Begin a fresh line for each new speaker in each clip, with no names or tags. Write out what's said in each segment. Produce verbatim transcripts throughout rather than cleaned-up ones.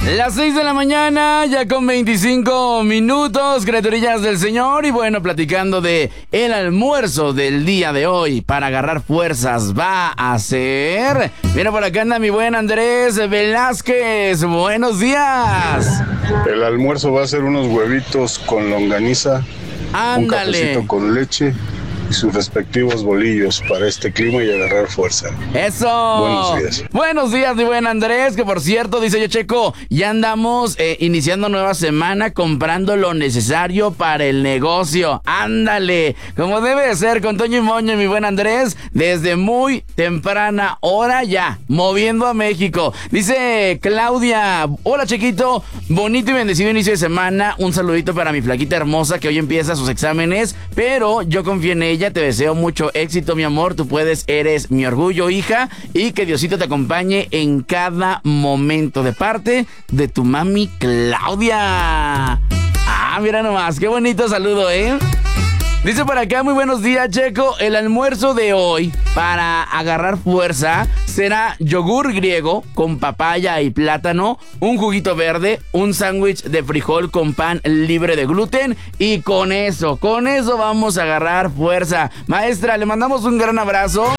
Las seis de la mañana, ya con veinticinco minutos, criaturillas del Señor. Y bueno, platicando de el almuerzo del día de hoy para agarrar fuerzas va a ser... Mira, por acá anda mi buen Andrés Velázquez. Buenos días.
El almuerzo va a ser unos huevitos con longaniza.
Ándale.
Un cafecito con leche y sus respectivos bolillos para este clima y agarrar fuerza.
¡Eso!
Buenos días.
Buenos días, mi buen Andrés, que por cierto, dice yo, Checo, ya andamos eh, iniciando nueva semana comprando lo necesario para el negocio. ¡Ándale! Como debe de ser, con Toño y Moño, mi buen Andrés, desde muy temprana hora ya, moviendo a México. Dice Claudia, hola, Chequito, bonito y bendecido inicio de semana. Un saludito para mi flaquita hermosa que hoy empieza sus exámenes, pero yo confío en ella. Te deseo mucho éxito, mi amor. Tú puedes, eres mi orgullo, hija. Y que Diosito te acompañe en cada momento. De parte de tu mami Claudia. Ah, mira nomás, qué bonito saludo, ¿eh? Dice por acá, muy buenos días, Checo. El almuerzo de hoy, para agarrar fuerza, será yogur griego con papaya y plátano, un juguito verde, un sándwich de frijol con pan libre de gluten. Y con eso, con eso vamos a agarrar fuerza. Maestra, le mandamos un gran abrazo.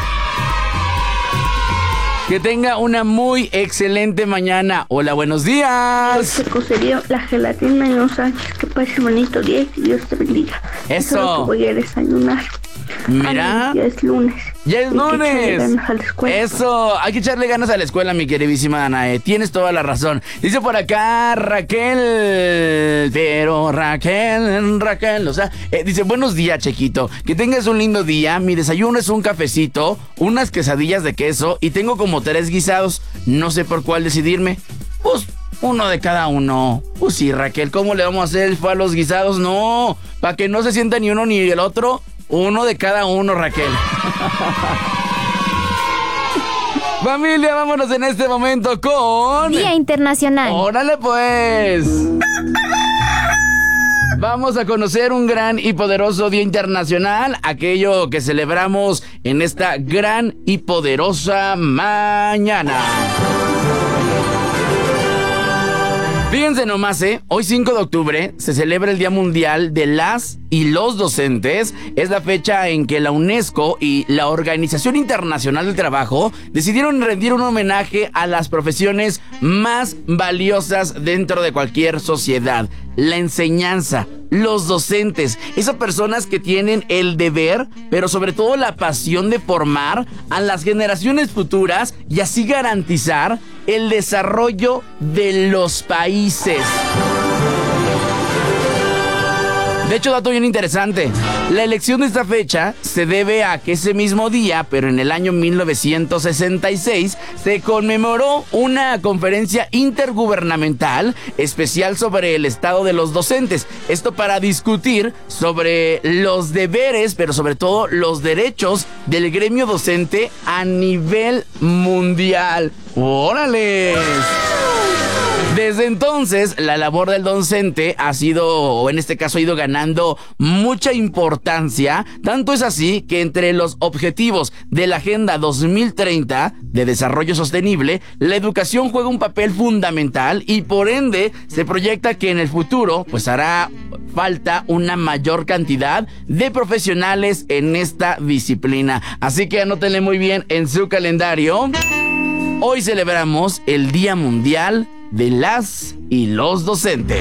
Que tenga una muy excelente mañana. Hola, buenos días.
Checo, sería la gelatina y los Sánchez. Que pase bonito día y que Dios te bendiga.
Eso.
Creo que voy a desayunar.
Mira.
Ay, ya es lunes.
Ya es
Hay
lunes.
que echarle ganas a la escuela.
Eso, hay que echarle ganas a la escuela, mi queridísima Danae. Tienes toda la razón. Dice por acá Raquel. Pero Raquel, Raquel, o sea, eh, dice, buenos días, Chequito. Que tengas un lindo día. Mi desayuno es un cafecito, unas quesadillas de queso y tengo como tres guisados. No sé por cuál decidirme. Pues uno de cada uno. Pues sí, Raquel, ¿cómo le vamos a hacer fue a los guisados? No, para que no se sienta ni uno ni el otro. Uno de cada uno, Raquel. Familia, vámonos en este momento con...
Día Internacional.
¡Órale, pues! Vamos a conocer un gran y poderoso Día Internacional, aquello que celebramos en esta gran y poderosa mañana. Fíjense nomás, ¿eh? Hoy cinco de octubre se celebra el Día Mundial de las y los Docentes. Es la fecha en que la UNESCO y la Organización Internacional del Trabajo decidieron rendir un homenaje a las profesiones más valiosas dentro de cualquier sociedad. La enseñanza, los docentes, esas personas que tienen el deber, pero sobre todo la pasión de formar a las generaciones futuras y así garantizar el desarrollo de los países. De hecho, dato bien interesante, la elección de esta fecha se debe a que ese mismo día, pero en el año mil novecientos sesenta y seis, se conmemoró una conferencia intergubernamental especial sobre el estado de los docentes. Esto para discutir sobre los deberes, pero sobre todo los derechos del gremio docente a nivel mundial. ¡Órale! Desde entonces, la labor del docente ha sido, o en este caso ha ido ganando mucha importancia. Tanto es así que entre los objetivos de la Agenda dos mil treinta de Desarrollo Sostenible, la educación juega un papel fundamental y por ende se proyecta que en el futuro pues hará falta una mayor cantidad de profesionales en esta disciplina. Así que anótenle muy bien en su calendario. Hoy celebramos el Día Mundial de las y los Docentes.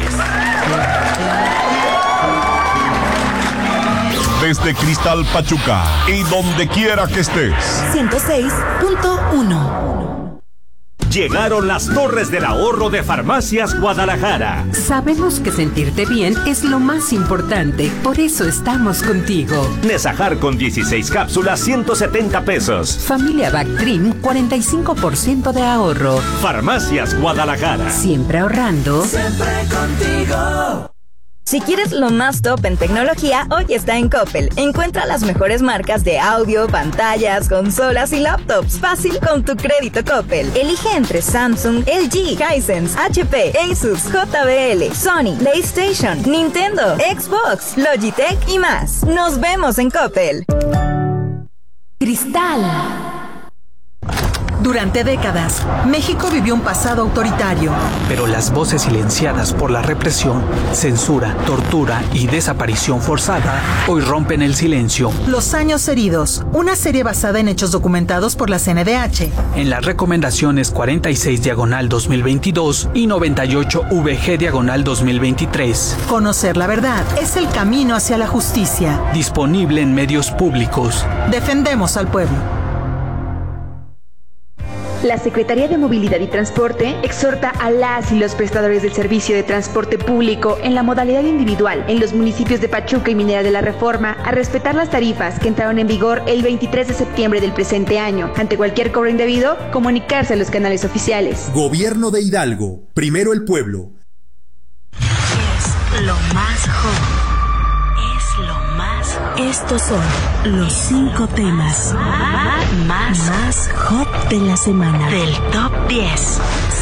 Desde Cristal Pachuca y donde quiera que estés.
ciento seis punto uno.
Llegaron las Torres del Ahorro de Farmacias Guadalajara.
Sabemos que sentirte bien es lo más importante, por eso estamos contigo.
Nesajar con dieciséis cápsulas, ciento setenta pesos.
Familia Bactrim, cuarenta y cinco por ciento de ahorro.
Farmacias Guadalajara.
Siempre ahorrando.
Siempre contigo.
Si quieres lo más top en tecnología, hoy está en Coppel. Encuentra las mejores marcas de audio, pantallas, consolas y laptops. Fácil con tu crédito Coppel. Elige entre Samsung, L G, Hisense, H P, Asus, J B L, Sony, PlayStation, Nintendo, Xbox, Logitech y más. Nos vemos en Coppel.
Cristal.
Durante décadas, México vivió un pasado autoritario.
Pero las voces silenciadas por la represión, censura, tortura y desaparición forzada hoy rompen el silencio.
Los años heridos, una serie basada en hechos documentados por la C N D H.
En las recomendaciones cuarenta y seis diagonal dos mil veintidós y noventa y ocho V G diagonal dos mil veintitrés.
Conocer la verdad es el camino hacia la justicia.
Disponible en medios públicos.
Defendemos al pueblo.
La Secretaría de Movilidad y Transporte exhorta a las y los prestadores del servicio de transporte público en la modalidad individual en los municipios de Pachuca y Minera de la Reforma a respetar las tarifas que entraron en vigor el veintitrés de septiembre del presente año. Ante cualquier cobro indebido, comunicarse a los canales oficiales.
Gobierno de Hidalgo. Primero el pueblo.
Es lo más hot. Es lo más hot. Estos son los cinco temas más, más hot de la semana. Del top diez.